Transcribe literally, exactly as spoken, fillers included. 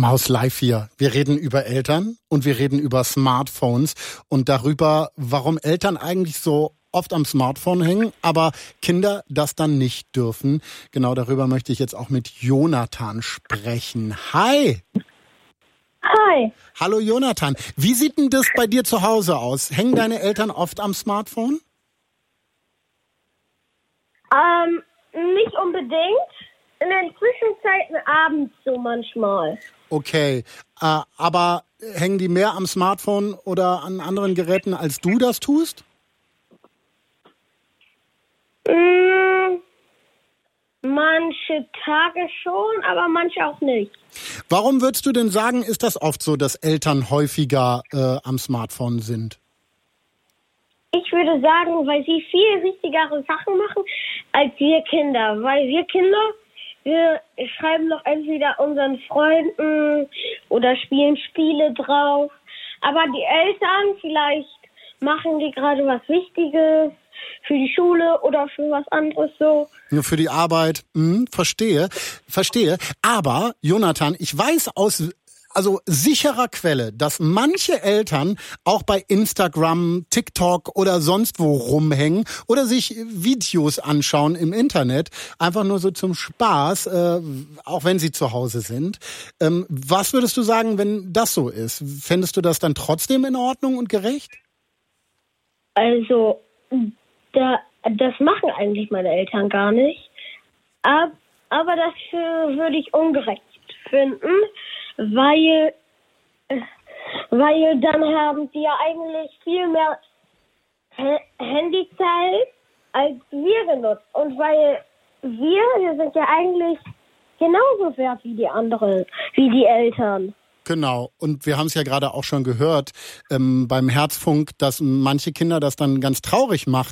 Maus live hier. Wir reden über Eltern und wir reden über Smartphones und darüber, warum Eltern eigentlich so oft am Smartphone hängen, aber Kinder das dann nicht dürfen. Genau darüber möchte ich jetzt auch mit Jonathan sprechen. Hi! Hi! Hallo Jonathan. Wie sieht denn das bei dir zu Hause aus? Hängen deine Eltern oft am Smartphone? Ähm, nicht unbedingt. In den Zwischenzeiten abends so manchmal. Okay, äh, aber hängen die mehr am Smartphone oder an anderen Geräten, als du das tust? Mm, manche Tage schon, aber manche auch nicht. Warum würdest du denn sagen, ist das oft so, dass Eltern häufiger äh, am Smartphone sind? Ich würde sagen, weil sie viel wichtigere Sachen machen als wir Kinder. Weil wir Kinder, wir schreiben doch entweder unseren Freunden oder spielen Spiele drauf. Aber die Eltern, vielleicht machen die gerade was Wichtiges für die Schule oder für was anderes so. Nur für die Arbeit. Hm, verstehe, verstehe. Aber, Jonathan, ich weiß aus also sicherer Quelle, dass manche Eltern auch bei Instagram, TikTok oder sonst wo rumhängen oder sich Videos anschauen im Internet, einfach nur so zum Spaß, äh, auch wenn sie zu Hause sind. Ähm, was würdest du sagen, wenn das so ist? Fändest du das dann trotzdem in Ordnung und gerecht? Also, da, das machen eigentlich meine Eltern gar nicht. Ab, aber das für, würde ich ungerecht finden. Weil, weil dann haben die ja eigentlich viel mehr H- Handyzeit als wir genutzt. Und weil wir, wir sind ja eigentlich genauso wert wie die anderen, wie die Eltern. Genau. Und wir haben es ja gerade auch schon gehört ähm, beim Herzfunk, dass manche Kinder das dann ganz traurig macht,